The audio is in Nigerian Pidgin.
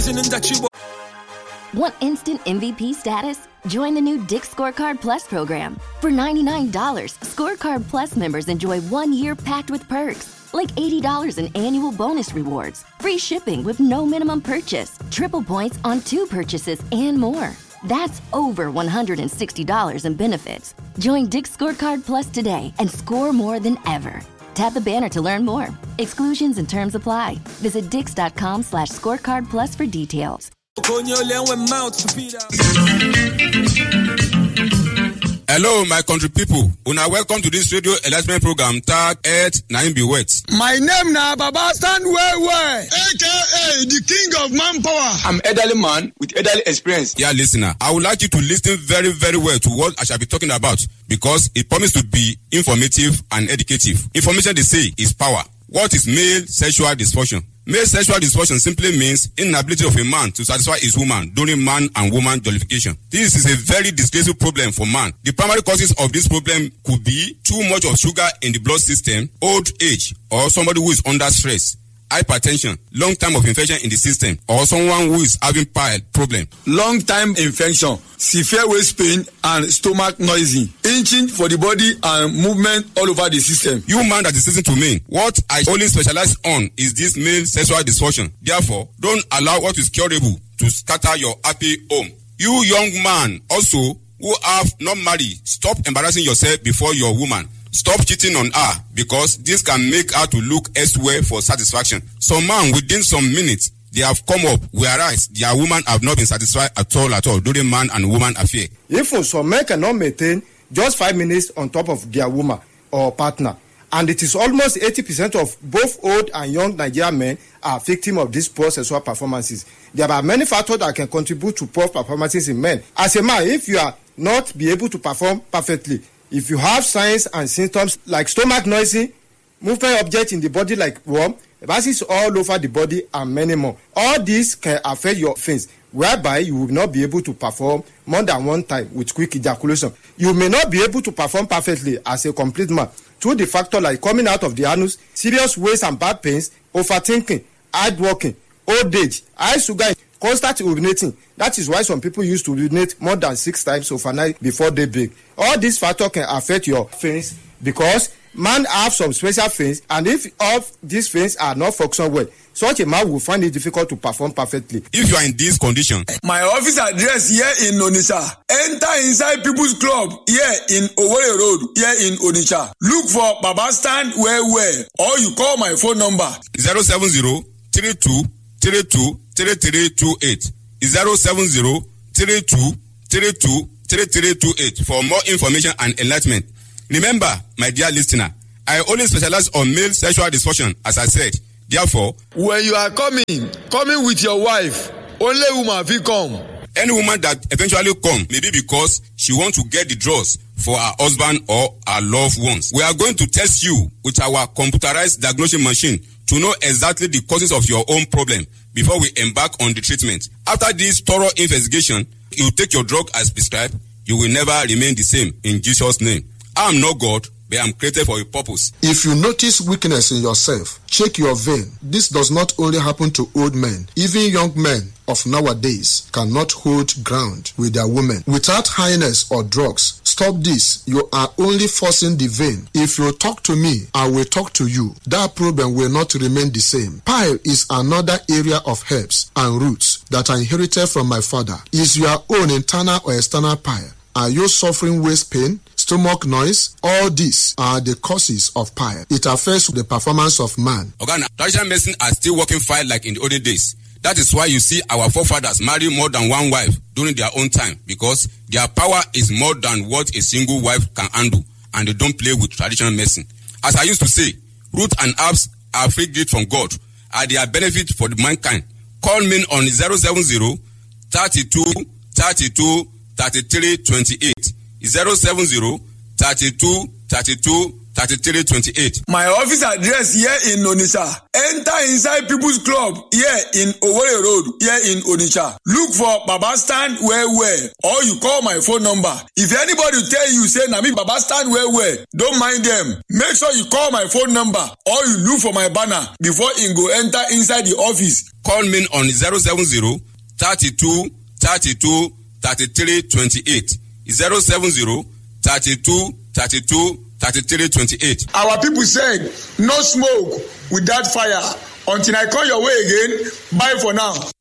Want instant MVP status? Join the new Dick's Scorecard Plus program. For $99, Scorecard Plus members enjoy 1 year packed with perks, like $80 in annual bonus rewards, free shipping with no minimum purchase, triple points on 2 purchases, and more. That's over $160 in benefits. Join Dick's Scorecard Plus today and score more than ever. Tap the banner to learn more. Exclusions and terms apply. Visit dix.com/scorecard plus for details. Hello, my country people. Una welcome to this radio enlightenment program tag Earth Naim Be Wet. My name na Baba Stand Where, aka the King of Manpower. I'm elderly man with elderly experience. Dear listener, I would like you to listen very, very well to what I shall be talking about because it promises to be informative and educative. Information, they say, is power. What is male sexual dysfunction? Male sexual dysfunction simply means inability of a man to satisfy his woman during man and woman jollification. This is a very disgraceful problem for man. The primary causes of this problem could be too much of sugar in the blood system, old age, or somebody who is under stress, hypertension, long time of infection in the system, or someone who is having bile problem. Long time infection, severe waist pain, and stomach noisy, itching for the body and movement all over the system. You man that is listening to me, what I only specialize on is this male sexual dysfunction. Therefore, don't allow what is curable to scatter your happy home. You young man also who have not married, stop embarrassing yourself before your woman. Stop cheating on her because this can make her to look elsewhere for satisfaction. Some man within some minutes they have come up whereas their woman have not been satisfied at all during man and woman affair. If some men cannot maintain just 5 minutes on top of their woman or partner, and it is almost 80% of both old and young Nigerian men are victims of these poor sexual performances. There are many factors that can contribute to poor performances in men. As a man, if you are not be able to perform perfectly, if you have signs and symptoms like stomach noisy, movement objects in the body like worm, rashes all over the body, and many more, all these can affect your face, whereby you will not be able to perform more than one time with quick ejaculation. You may not be able to perform perfectly as a complete man through the factor like coming out of the anus, serious waist and back pains, overthinking, hard working, old age, high sugar, constant urinating. That is why some people used to urinate more than 6 times overnight before they break. All these factors can affect your face because man have some special things, and if all these things are not functioning well, such a man will find it difficult to perform perfectly. If you are in this condition, my office address here in Onitsha. Enter inside People's Club here in Owerri Road here in Onitsha. Look for Baba Stand Where, or you call my phone number 070-3232-3328. 070-3232-3328 for more information and enlightenment. Remember, my dear listener, I only specialize on male sexual dysfunction, as I said. Therefore, when you are coming with your wife, only woman will come. Any woman that eventually come may be because she wants to get the drugs for her husband or her loved ones. We are going to test you with our computerized diagnostic machine to know exactly the causes of your own problem before we embark on the treatment. After this thorough investigation, you take your drug as prescribed. You will never remain the same in Jesus' name. I am not God, but I am created for a purpose. If you notice weakness in yourself, check your vein. This does not only happen to old men. Even young men of nowadays cannot hold ground with their women without highness or drugs. Stop this. You are only forcing the vein. If you talk to me, I will talk to you. That problem will not remain the same. Pile is another area of herbs and roots that I inherited from my father. Is your own internal or external pile? Are you suffering waist pain, stomach noise? All these are the causes of pile. It affects the performance of man. Okay, traditional medicine are still working fine like in the olden days. That is why you see our forefathers marry more than one wife during their own time, because their power is more than what a single wife can handle, and they don't play with traditional medicine. As I used to say, root and herbs are free gift from God, and they are benefit for the mankind. Call me on 070 32 33 28. 070 32 33 3328. My office address here in Onitsha. Enter inside People's Club here in Owerri Road here in Onitsha. Look for Baba Stand Well or you call my phone number. If anybody tell you say na me Baba Stand Well, don't mind them. Make sure you call my phone number or you look for my banner before you go enter inside the office. Call me on 070 32 32 33 28. 070 32 32 3328. Our people said, no smoke without fire. Until I call your way again, bye for now.